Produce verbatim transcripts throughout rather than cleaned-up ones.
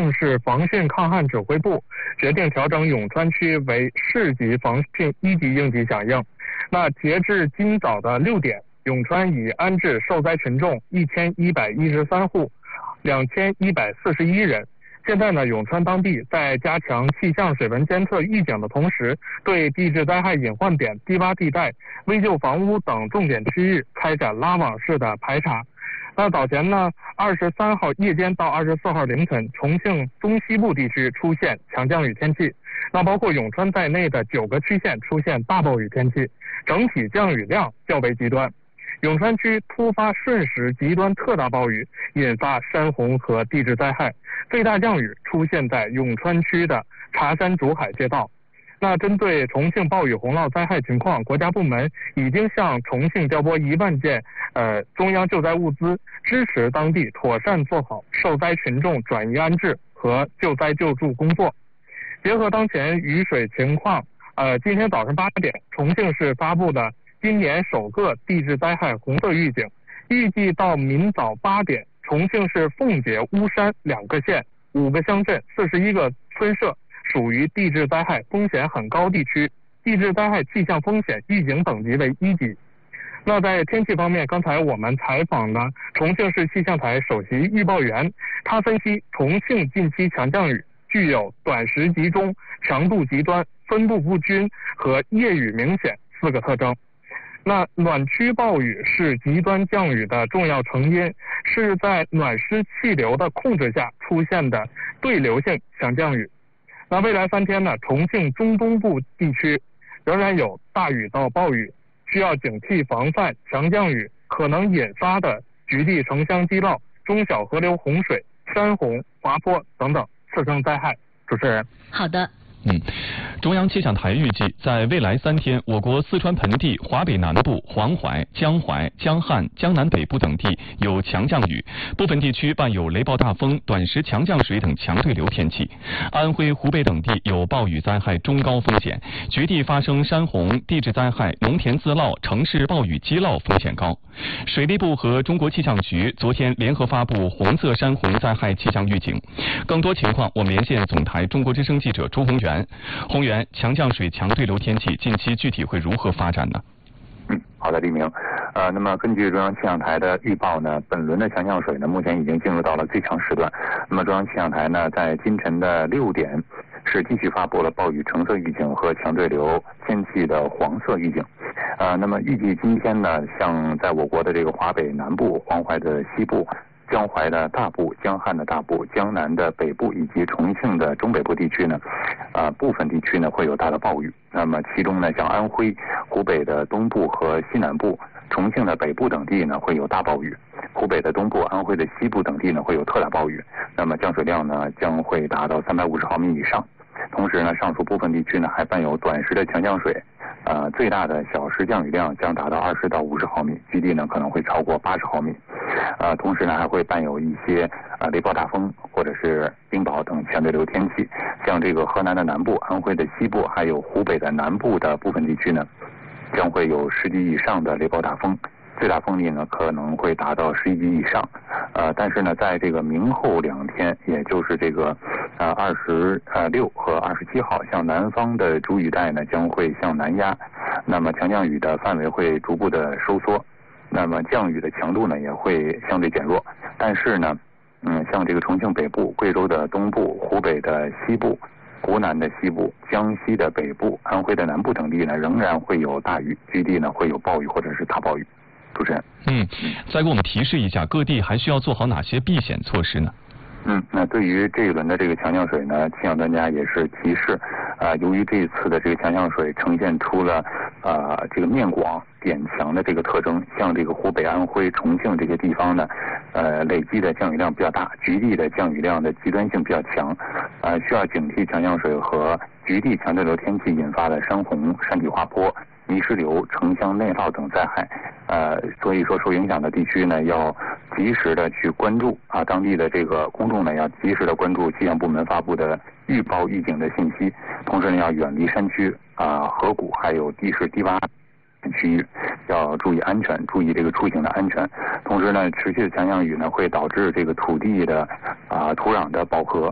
庆市防汛抗旱指挥部决定调整永川区为市级防汛一级应急响应。那截至今早的六点，永川已安置受灾群众一千一百一十三户，两千一百四十一人。现在呢，永川当地在加强气象水文监测预警的同时，对地质灾害隐患点、低洼地带、危旧房屋等重点区域开展拉网式的排查。那早前呢，二十三号夜间到二十四号凌晨，重庆中西部地区出现强降雨天气，那包括永川在内的九个区县出现大暴雨天气，整体降雨量较为极端。永川区突发瞬时极端特大暴雨，引发山洪和地质灾害，最大降雨出现在永川区的茶山竹海街道。那针对重庆暴雨洪涝灾害情况，国家部门已经向重庆调拨一万件呃中央救灾物资，支持当地妥善做好受灾群众转移安置和救灾救助工作。结合当前雨水情况，呃，今天早上八点，重庆市发布的今年首个地质灾害红色预警，预计到明早八点，重庆市奉节、巫山两个县、五个乡镇、四十一个村社属于地质灾害风险很高地区，地质灾害气象风险预警等级为一级。那在天气方面，刚才我们采访了重庆市气象台首席预报员，他分析重庆近期强降雨具有短时集中、强度极端、分布不均和夜雨明显四个特征。那暖区暴雨是极端降雨的重要成因，是在暖湿气流的控制下出现的对流性强降雨。那未来三天呢，重庆中东部地区仍然有大雨到暴雨，需要警惕防范强降雨可能引发的局地城乡积涝、中小河流洪水、山洪、滑坡等等次生灾害。主持人， 好的。 嗯，中央气象台预计，在未来三天，我国四川盆地、华北南部、黄淮、江淮、江汉、江南北部等地有强降雨，部分地区伴有雷暴大风、短时强降水等强对流天气。安徽、湖北等地有暴雨灾害中高风险，局地发生山洪、地质灾害、农田自涝、城市暴雨积涝风险高。水利部和中国气象局昨天联合发布红色山洪灾害气象预警。更多情况，我们连线总台中国之声记者朱宏源。宏源，强降水、强对流天气近期具体会如何发展呢？ 嗯，好的，李明。呃，那么根据中央气象台的预报呢，本轮的强降水呢，目前已经进入到了最强时段。那么中央气象台呢，在今晨的六点是继续发布了暴雨橙色预警和强对流天气的黄色预警。呃，那么预计今天呢，像在我国的这个华北南部、黄淮的西部、江淮的大部、江汉的大部、江南的北部以及重庆的中北部地区呢，呃，部分地区呢会有大的暴雨。那么其中呢，像安徽、湖北的东部和西南部、重庆的北部等地呢会有大暴雨，湖北的东部、安徽的西部等地呢会有特大暴雨。那么降水量呢将会达到三百五十毫米以上。同时呢，上述部分地区呢还伴有短时的强降水，呃，最大的小时降雨量将达到二十到五十毫米，局地呢可能会超过八十毫米。呃，同时呢还会伴有一些呃雷暴大风或者是冰雹等强对流天气。像这个河南的南部、安徽的西部还有湖北的南部的部分地区呢，将会有十级以上的雷暴大风。最大风力呢可能会达到十一级以上，呃，但是呢，在这个明后两天，也就是这个呃二十呃六和二十七号，向南方的主雨带呢将会向南压，那么强降雨的范围会逐步的收缩，那么降雨的强度呢也会相对减弱，但是呢，嗯，像这个重庆北部、贵州的东部、湖北的西部、湖南的西部、江西的北部、安徽的南部等地呢，仍然会有大雨，局地呢会有暴雨或者是大暴雨。主持人， 嗯，再给我们提示一下，各地还需要做好哪些避险措施呢？ 嗯，那对于这一轮的这个强降水呢，气象专家也是提示，啊、呃，由于这一次的这个强降水呈现出了呃这个面广点强的这个特征，像这个湖北、安徽、重庆这些地方呢，呃，累积的降雨量比较大，局地的降雨量的极端性比较强，呃，需要警惕强降水和局地强对流天气引发的山洪、山体滑坡、泥石流、城乡内涝等灾害，呃，所以说受影响的地区呢，要及时的去关注啊，当地的这个公众呢，要及时的关注气象部门发布的预报预警的信息，同时呢，要远离山区啊、河谷还有地势低洼区域，要注意安全，注意这个出行的安全。同时呢，持续的强降雨呢，会导致这个土地的啊、土壤的饱和。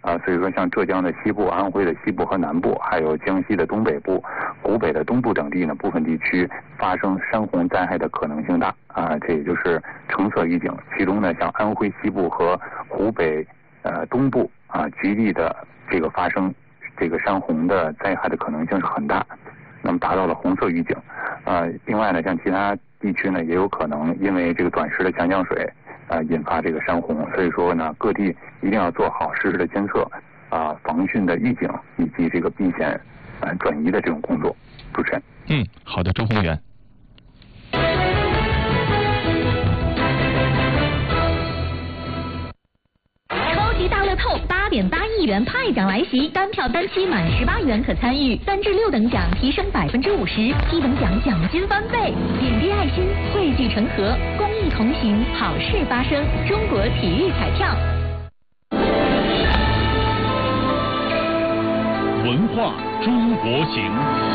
啊，所以说像浙江的西部、安徽的西部和南部，还有江西的东北部、湖北的东部等地呢，部分地区发生山洪灾害的可能性大啊，这也就是橙色预警。其中呢，像安徽西部和湖北呃东部啊，局地的这个发生这个山洪的灾害的可能性是很大，那么达到了红色预警。啊，另外呢，像其他地区呢，也有可能因为这个短时的强降水。啊，引发这个山洪，所以说呢，各地一定要做好实时的监测，啊，防汛的预警以及这个避险、啊转移的这种工作。主持人， 嗯，好的，周宏元。 超级大乐透八点八亿元派奖来袭，单票单期满十八元可参与，三至六等奖提升百分之五十，七等奖奖金翻倍。点滴爱心，汇聚成河，公益同行，好事发生。中国体育彩票。 文化中国行。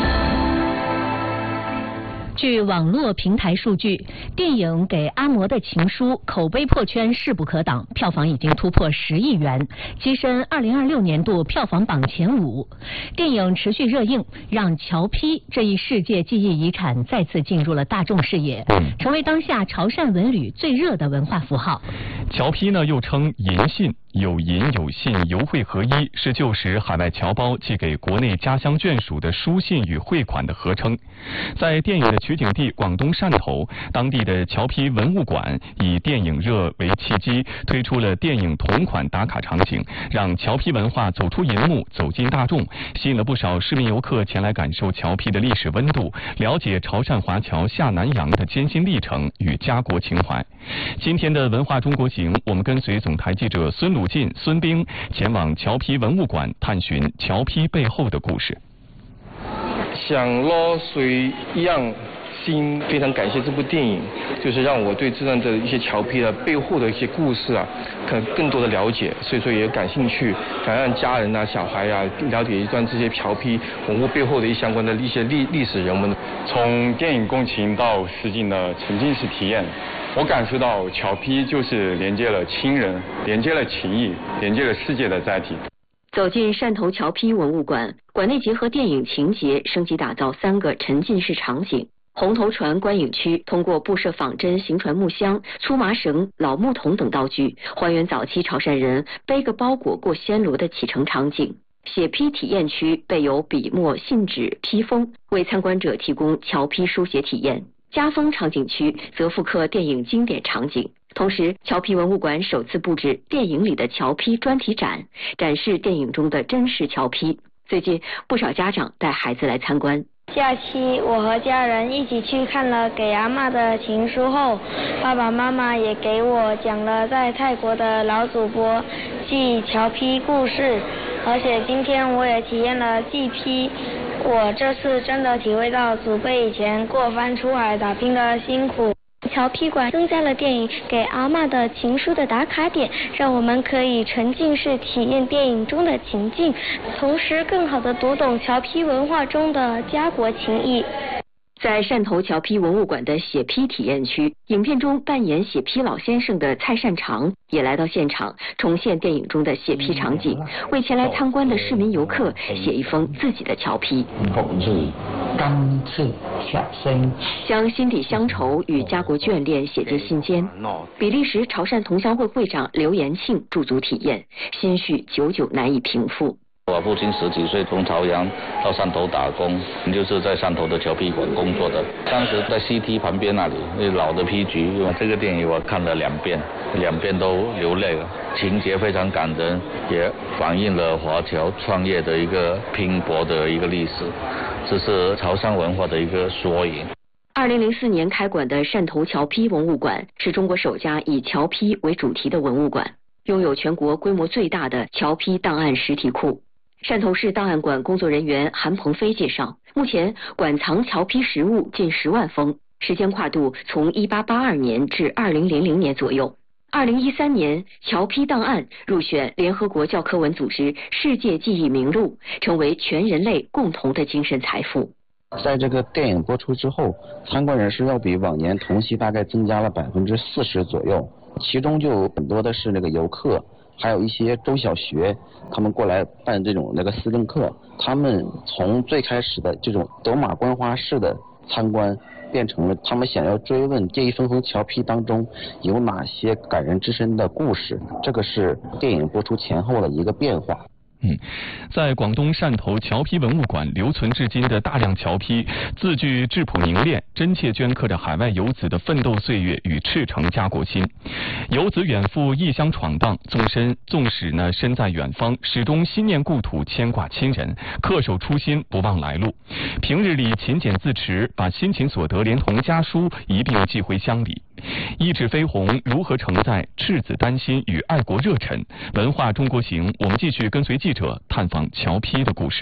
据网络平台数据，电影《给阿嬷的情书》口碑破圈势不可挡，票房已经突破十亿元，跻身二零二六年度票房榜前五。电影持续热映，让侨批这一世界记忆遗产再次进入了大众视野，成为当下潮汕文旅最热的文化符号。 侨批呢，又称银信。有银有信，邮汇合一，是旧时海外侨胞寄给国内家乡眷属的书信与汇款的合称。在电影的取景地广东汕头，当地的侨批文物馆以电影热为契机，推出了电影同款打卡场景，让侨批文化走出银幕，走进大众，吸引了不少市民游客前来感受侨批的历史温度，了解潮汕华侨下南洋的艰辛历程与家国情怀。今天的文化中国行，我们跟随总台记者孙鲁进、孙兵前往侨批文物馆，探寻侨批背后的故事。 想落水一样心，非常感谢这部电影，就是让我对这样的一些侨批的背后的一些故事啊，可能更多的了解，所以说也感兴趣，想让家人啊、小孩啊了解一段这些侨批文物背后的一相关的一些历历史人文。 从电影共情到实景的沉浸式体验，我感受到侨批就是连接了亲人，连接了情谊，连接了世界的载体。 走进汕头侨批文物馆，馆内结合电影情节，升级打造三个沉浸式场景。红头船观影区通过布设仿真行船木箱、粗麻绳、老木桶等道具，还原早期潮汕人背个包裹过暹罗的启程场景。写批体验区备有笔墨、信纸、批封，为参观者提供侨批书写体验。家风场景区则复刻电影经典场景。同时，侨批文物馆首次布置电影里的侨批专题展，展示电影中的真实侨批。最近，不少家长带孩子来参观。 假期，我和家人一起去看了《给阿嬷的情书》后，爸爸妈妈也给我讲了在泰国的老祖伯记侨批故事，而且今天我也体验了记批。我这次真的体会到祖辈以前过番出海打拼的辛苦。侨批馆增加了电影《给阿嬷的情书》的打卡点，让我们可以沉浸式体验电影中的情境，同时更好地读懂侨批文化中的家国情谊。在汕头侨批文物馆的写批体验区，影片中扮演写批老先生的蔡善长也来到现场，重现电影中的写批场景，为前来参观的市民游客写一封自己的侨批。 甘蔗小生， 将心底乡愁与家国眷恋写进心间。比利时潮汕同乡会会长刘延庆驻足体验，心绪久久难以平复。 我父亲十几岁从潮阳到汕头打工，就是在汕头的侨批馆工作的。当时在 C T 旁边那里，那老的批局，这个电影我看了两遍，两遍都流泪了，情节非常感人，也反映了华侨创业的一个拼搏的一个历史，这是潮汕文化的一个缩影。 二零零四年开馆的汕头侨批文物馆是中国首家以侨批为主题的文物馆，拥有全国规模最大的侨批档案实体库。汕头市档案馆工作人员韩鹏飞介绍，目前馆藏侨批实物近十万封，时间跨度从一八八二年至二零零零年左右。二零一三年，侨批档案入选联合国教科文组织世界记忆名录，成为全人类共同的精神财富。 在这个电影播出之后，参观人数要比往年同期大概增加了百分之四十左右，其中就有很多的是那个游客还有一些中小学，他们过来办这种那个思政课，他们从最开始的这种走马观花式的参观，变成了他们想要追问这一封封侨批当中有哪些感人至深的故事，这个是电影播出前后的一个变化。 嗯，在广东汕头侨批文物馆留存至今的大量侨批，字句质朴凝练，真切镌刻着海外游子的奋斗岁月与赤诚家国心。游子远赴异乡闯荡，纵身纵使呢身在远方，始终心念故土，牵挂亲人，恪守初心，不忘来路。平日里勤俭自持，把辛勤所得连同家书一并寄回乡里。一纸飞鸿如何承载赤子丹心与爱国热忱？文化中国行，我们继续跟随记者探访侨批的故事。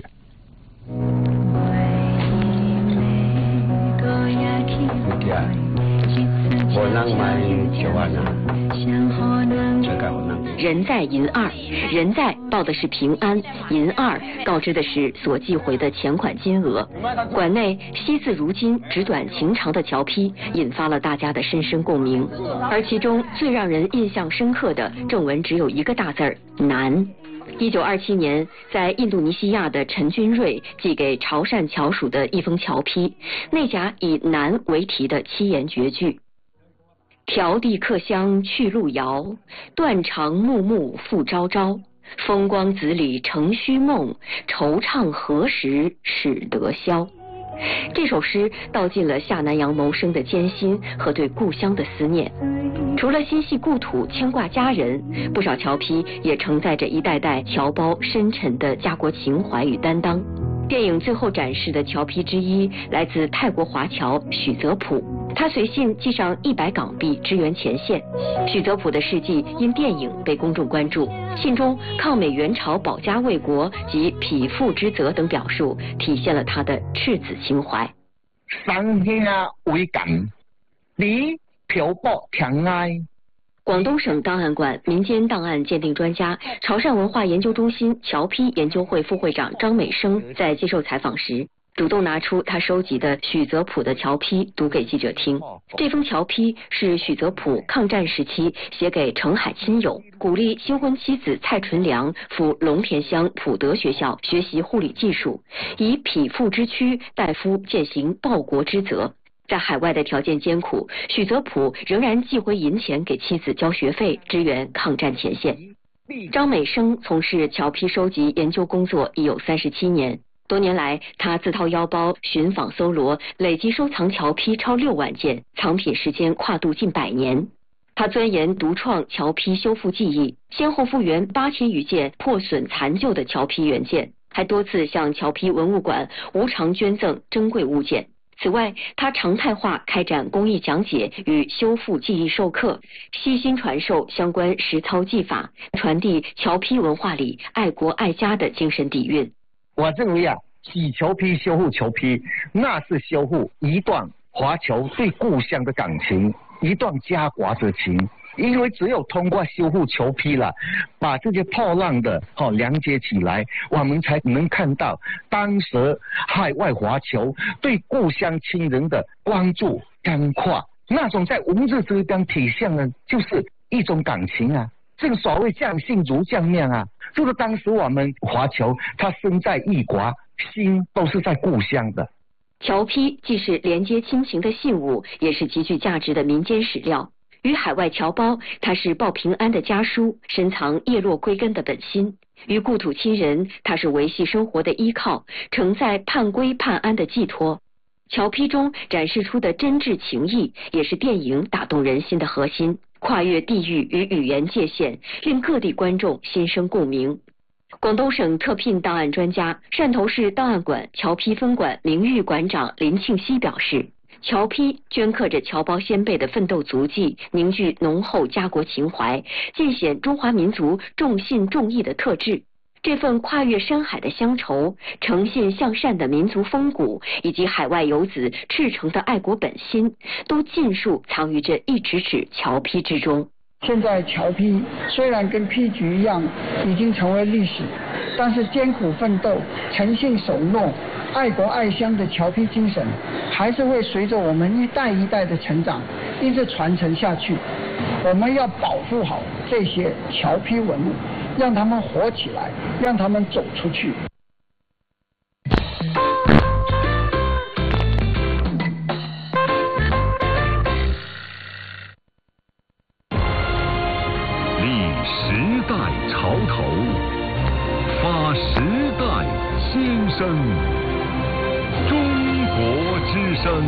人在银二，人在报的是平安，银二告知的是所寄回的钱款金额。馆内惜字如金、纸短情长的侨批引发了大家的深深共鸣，而其中最让人印象深刻的正文只有一个大字儿“难”。一九二七年，在印度尼西亚的陈君瑞寄给潮汕侨属的一封侨批，内夹以“难”为题的七言绝句：迢递客乡去路遥，断肠木木复朝朝。风光子里成虚梦，惆怅何时始得消。这首诗道尽了下南洋谋生的艰辛和对故乡的思念。除了心系故土、牵挂家人，不少侨批也承载着一代代侨胞深沉的家国情怀与担当。电影最后展示的侨批之一来自泰国华侨许泽普，他随信寄上一百港币支援前线。许泽普的事迹因电影被公众关注，信中抗美援朝、保家卫国及匹夫之责等表述，体现了他的赤子情怀。 生下为感，你漂泊天涯。 广东省档案馆民间档案鉴定专家、潮汕文化研究中心侨批研究会副会长张美生在接受采访时，主动拿出他收集的许泽普的侨批读给记者听。这封侨批是许泽普抗战时期写给澄海亲友，鼓励新婚妻子蔡纯良赴龙田乡普德学校学习护理技术，以匹夫之躯代夫践行报国之责。在海外的条件艰苦，许泽普仍然寄回银钱给妻子交学费，支援抗战前线。张美生从事侨批收集研究工作已有三十七年，多年来他自掏腰包寻访搜罗，累计收藏侨批超六万件，藏品时间跨度近百年。他钻研独创侨批修复技艺，先后复原八千余件破损残旧的侨批原件，还多次向侨批文物馆无偿捐赠珍贵物件。此外，他常态化开展公益讲解与修复技艺授课，悉心传授相关实操技法，传递侨批文化里爱国爱家的精神底蕴。 我认为啊，洗侨批、修复侨批，那是修复一段华侨对故乡的感情，一段家国之情。因为只有通过修复侨批了，把这些破烂的哦连接起来，我们才能看到当时海外华侨对故乡亲人的关注关怀，那种在文字之间体现的就是一种感情啊。正所谓将信如将面啊，就是当时我们华侨他身在异国，心都是在故乡的。 侨批既是连接亲情的信物，也是极具价值的民间史料。与海外侨胞，它是报平安的家书，深藏叶落归根的本心；与故土亲人，它是维系生活的依靠，承载盼归盼安的寄托。侨批中展示出的真挚情谊，也是电影打动人心的核心，跨越地域与语言界限，令各地观众心生共鸣。广东省特聘档案专家、汕头市档案馆侨批分馆名誉馆长林庆熙表示，侨批镌刻着侨胞先辈的奋斗足迹，凝聚浓厚家国情怀，尽显中华民族重信重义的特质。这份跨越山海的乡愁，诚信向善的民族风骨，以及海外游子赤诚的爱国本心，都尽数藏于这一纸纸侨批之中。 现在侨批虽然跟批局一样已经成为历史，但是艰苦奋斗、诚信守诺、爱国爱乡的侨批精神，还是会随着我们一代一代的成长，一直传承下去。 我们要保护好这些侨批文物，让他们活起来，让他们走出去。 立时代潮头，发时代新声。中国之声。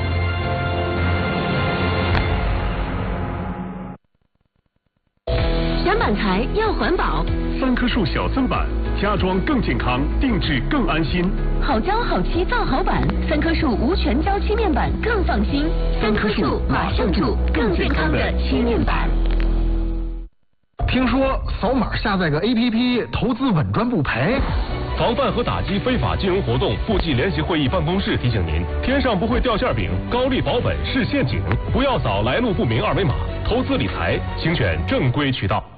想板材要环保， 三棵树小增板，家装更健康，定制更安心。 好胶好漆造好板，三棵树无全胶漆面板更放心。三棵树马上住更健康的漆面板。 听说扫码下载个 A P P， 投资稳赚不赔。 防范和打击非法金融活动，部际联席会议办公室提醒您：天上不会掉馅饼，高利保本是陷阱，不要扫来路不明二维码。投资理财，请选正规渠道。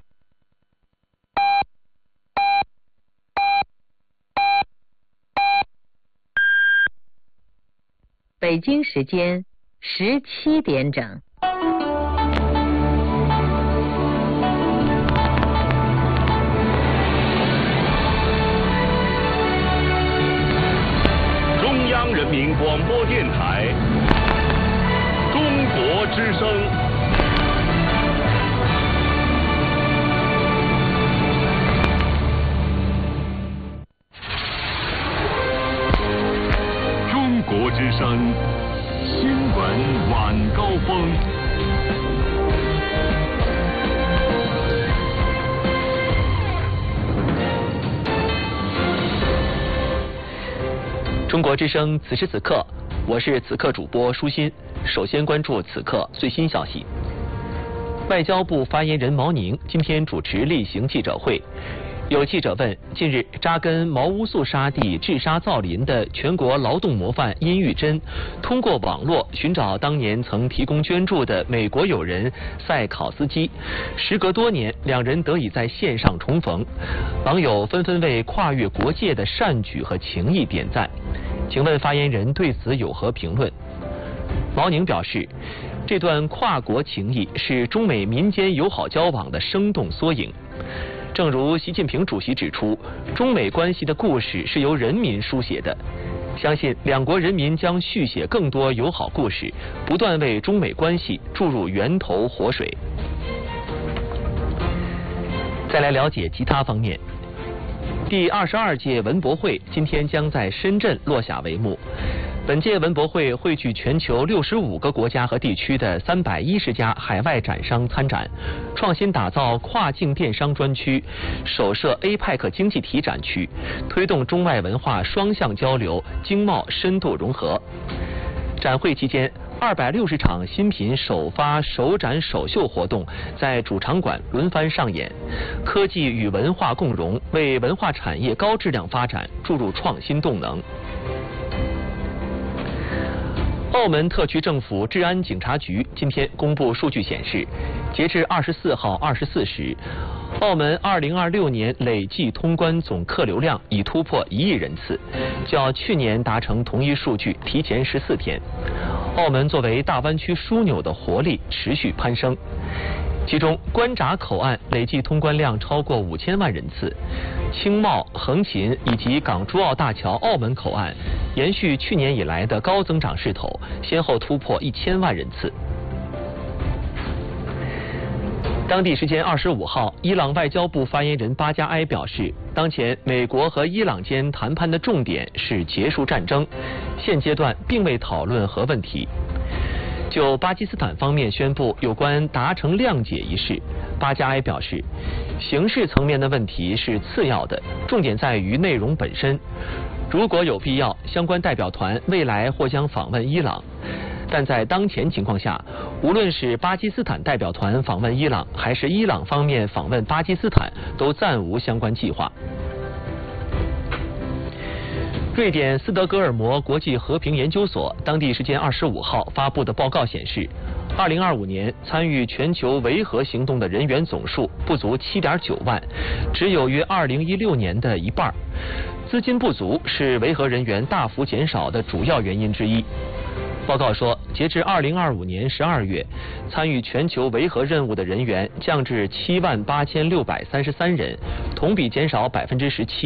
北京时间十七点整。 中央人民广播电台，中国之声。 中国之声新闻晚高峰。 中国之声此时此刻，我是此刻主播舒心。首先关注此刻最新消息。外交部发言人毛宁今天主持例行记者会。有记者问，近日扎根毛乌素沙地治沙造林的全国劳动模范殷玉珍，通过网络寻找当年曾提供捐助的美国友人塞考斯基，时隔多年，两人得以在线上重逢，网友纷纷为跨越国界的善举和情谊点赞。请问发言人对此有何评论？毛宁表示，这段跨国情谊是中美民间友好交往的生动缩影。正如习近平主席指出，中美关系的故事是由人民书写的，相信两国人民将续写更多友好故事，不断为中美关系注入源头活水。再来了解其他方面。第二十二届文博会今天将在深圳落下帷幕。本届文博会汇聚全球六十五个国家和地区的三百一十家海外展商参展，创新打造跨境电商专区，首设 A P E C 经济体展区，推动中外文化双向交流、经贸深度融合。展会期间，二百六十场新品首发、首展、首秀活动在主场馆轮番上演，科技与文化共融，为文化产业高质量发展注入创新动能。澳门特区政府治安警察局今天公布数据显示，截至二十四号二十四时，澳门二零二六年累计通关总客流量已突破一亿人次，较去年达成同一数据提前十四天。澳门作为大湾区枢纽的活力持续攀升。其中，关闸口岸累计通关量超过五千万人次，青茂、横琴以及港珠澳大桥澳门口岸延续去年以来的高增长势头，先后突破一千万人次。当地时间二十五号，伊朗外交部发言人巴加埃表示，当前美国和伊朗间谈判的重点是结束战争，现阶段并未讨论核问题。就巴基斯坦方面宣布有关达成谅解一事，巴加埃表示，形式层面的问题是次要的，重点在于内容本身。如果有必要，相关代表团未来或将访问伊朗，但在当前情况下，无论是巴基斯坦代表团访问伊朗，还是伊朗方面访问巴基斯坦，都暂无相关计划。瑞典斯德哥尔摩国际和平研究所当地时间二十五号发布的报告显示，二零二五年参与全球维和行动的人员总数不足七点九万，只有约二零一六年的一半。资金不足是维和人员大幅减少的主要原因之一。 报告说，截至二零二五年十二月，参与全球维和任务的人员降至七万八千六百三十三人，同比减少百分之十七。